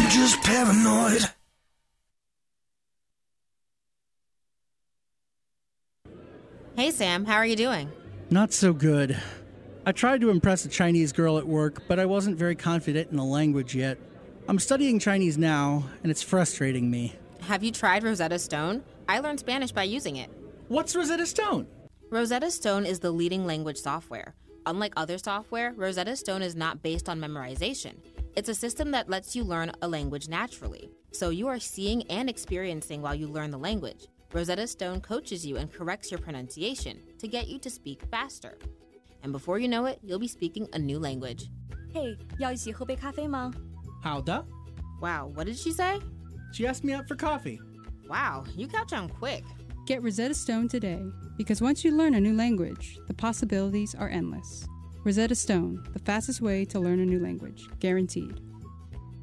I'm just paranoid. Hey Sam, how are you doing? Not so good. I tried to impress a Chinese girl at work, but I wasn't very confident in the language yet. I'm studying Chinese now, and it's frustrating me. Have you tried Rosetta Stone? I learned Spanish by using it. What's Rosetta Stone? Rosetta Stone is the leading language software. Unlike other software, Rosetta Stone is not based on memorization. It's a system that lets you learn a language naturally. So you are seeing and experiencing while you learn the language. Rosetta Stone coaches you and corrects your pronunciation to get you to speak faster. And before you know it, you'll be speaking a new language. Hey, 要一起喝杯咖啡吗? How da? Wow, what did she say? She asked me out for coffee. Wow, you catch on quick. Get Rosetta Stone today, because once you learn a new language, the possibilities are endless. Rosetta Stone, the fastest way to learn a new language, guaranteed.